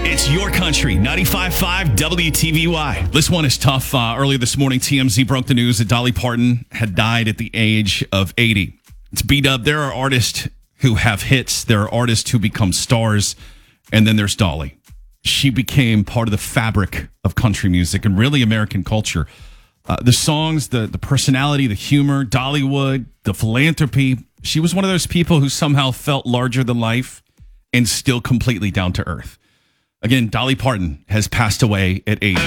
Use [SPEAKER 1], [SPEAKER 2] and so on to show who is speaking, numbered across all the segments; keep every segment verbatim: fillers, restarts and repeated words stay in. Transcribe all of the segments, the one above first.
[SPEAKER 1] It's your country, ninety-five point five W T V Y. This one is tough. Uh, earlier this morning, T M Z broke the news that Dolly Parton had died at the age of eighty. It's beat up. There are artists who have hits. There are artists who become stars. And then there's Dolly. She became part of the fabric of country music and really American culture. Uh, the songs, the, the personality, the humor, Dollywood, the philanthropy. She was one of those people who somehow felt larger than life and still completely down to earth. Again, Dolly Parton has passed away at eighty.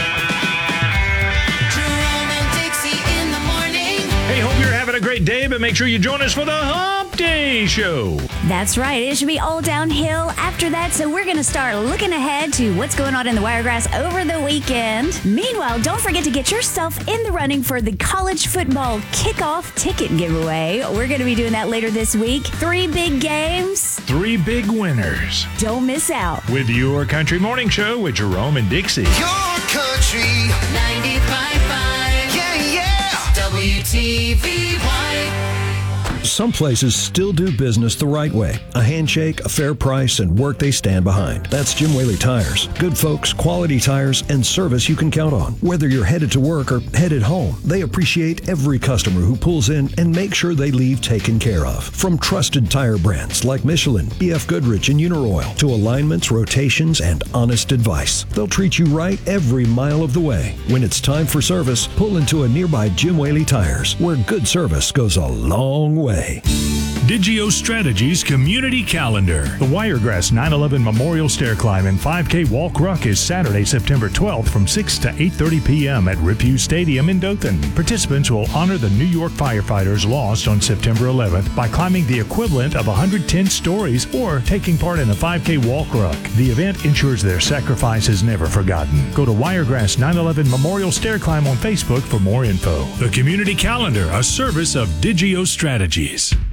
[SPEAKER 2] Hey, hope you're having a great day, but make sure you join us for the Hump Day Show.
[SPEAKER 3] That's right. It should be all downhill after that, so we're going to start looking ahead to what's going on in the Wiregrass over the weekend. Meanwhile, don't forget to get yourself in the running for the college football kickoff ticket giveaway. We're going to be doing that later this week. Three big games.
[SPEAKER 2] Three big winners.
[SPEAKER 3] Don't miss out.
[SPEAKER 2] With your Country Morning Show with Jerome and Dixie.
[SPEAKER 4] Your country.
[SPEAKER 5] ninety-five point five
[SPEAKER 4] Yeah, yeah.
[SPEAKER 5] W T V Y.
[SPEAKER 6] Some places still do business the right way. A handshake, a fair price, and work they stand behind. That's Jim Whaley Tires. Good folks, quality tires, and service you can count on. Whether you're headed to work or headed home, they appreciate every customer who pulls in and make sure they leave taken care of. From trusted tire brands like Michelin, B F Goodrich, and Uniroyal to alignments, rotations, and honest advice. They'll treat you right every mile of the way. When it's time for service, pull into a nearby Jim Whaley Tires, where good service goes a long way.
[SPEAKER 2] Digio Strategies Community Calendar. The Wiregrass nine eleven Memorial Stair Climb and five K Walk Ruck is Saturday, September twelfth from six to eight thirty p.m. at Ripu Stadium in Dothan. Participants will honor the New York firefighters lost on September eleventh by climbing the equivalent of one hundred ten stories or taking part in a five K Walk Ruck. The event ensures their sacrifice is never forgotten. Go to Wiregrass nine eleven Memorial Stair Climb on Facebook for more info. The Community Calendar, a service of Digio Strategies.